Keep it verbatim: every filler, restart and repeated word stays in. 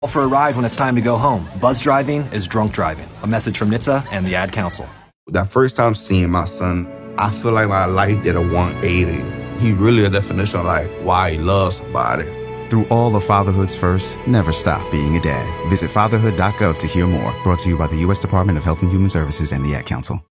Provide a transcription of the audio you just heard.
For a ride when it's time to go home. Buzz driving is drunk driving. A message from N H T S A and the Ad Council. That first time seeing my son, I feel like my life did a one eighty. He really a definition of like why he loves somebody. Through all of fatherhood's first, never stop being a dad. Visit fatherhood dot gov to hear more. Brought to you by the U S Department of Health and Human Services and the Ad Council.